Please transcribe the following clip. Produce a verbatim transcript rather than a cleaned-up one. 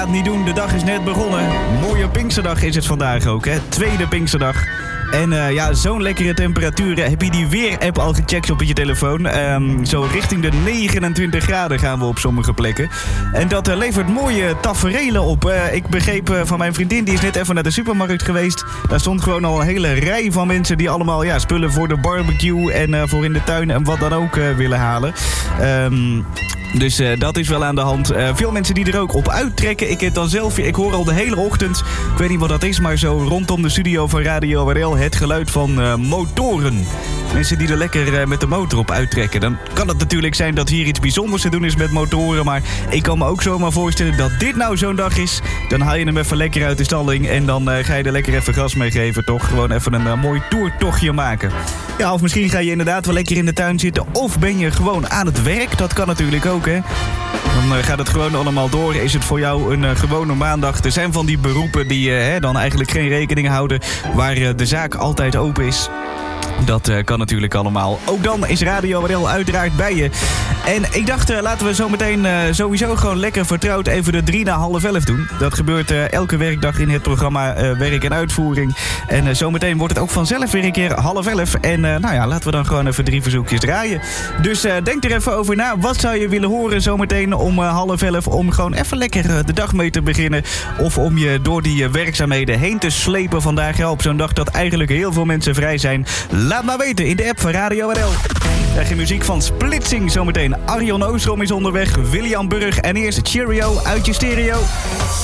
het niet doen, de dag is net begonnen. Mooie Pinksterdag is het vandaag ook, hè? Tweede Pinksterdag. En uh, ja, zo'n lekkere temperaturen. Heb je die weer-app al gecheckt op je telefoon? Um, zo richting de negenentwintig graden gaan we op sommige plekken. En dat uh, levert mooie taferelen op. Uh, ik begreep uh, van mijn vriendin, die is net even naar de supermarkt geweest. Daar stond gewoon al een hele rij van mensen die allemaal ja, spullen voor de barbecue en uh, voor in de tuin en wat dan ook uh, willen halen. Um, Dus uh, dat is wel aan de hand. Uh, veel mensen die er ook op uittrekken. Ik heb dan zelf, ik hoor al de hele ochtend, ik weet niet wat dat is, maar zo rondom de studio van Radio W R L het geluid van uh, motoren. Mensen die er lekker uh, met de motor op uittrekken. Dan kan het natuurlijk zijn dat hier iets bijzonders te doen is met motoren. Maar ik kan me ook zomaar voorstellen dat dit nou zo'n dag is. Dan haal je hem even lekker uit de stalling en dan uh, ga je er lekker even gas mee geven, toch? Gewoon even een uh, mooi toertochtje maken. Ja, of misschien ga je inderdaad wel lekker in de tuin zitten. Of ben je gewoon aan het werk. Dat kan natuurlijk ook, hè. Dan uh, gaat het gewoon allemaal door. Is het voor jou een uh, gewone maandag? Er zijn van die beroepen die uh, hè, dan eigenlijk geen rekening houden, waar uh, de zaak altijd open is. Dat uh, kan natuurlijk allemaal. Ook dan is Radio W R L uiteraard bij je. En ik dacht, uh, laten we zo meteen uh, sowieso gewoon lekker vertrouwd even de drie na half elf doen. Dat gebeurt uh, elke werkdag in het programma uh, Werk en Uitvoering. En uh, zometeen wordt het ook vanzelf weer een keer half elf. En uh, nou ja, laten we dan gewoon even drie verzoekjes draaien. Dus uh, denk er even over na. Wat zou je willen horen zometeen om uh, half elf? Om gewoon even lekker uh, de dag mee te beginnen. Of om je door die uh, werkzaamheden heen te slepen vandaag. Ja, op zo'n dag dat eigenlijk heel veel mensen vrij zijn. Laat maar weten in de app van Radio W R L. Krijg je muziek van Splitsing zometeen. Arjon Oostrom is onderweg, William Burg en eerst Cheerio uit je stereo.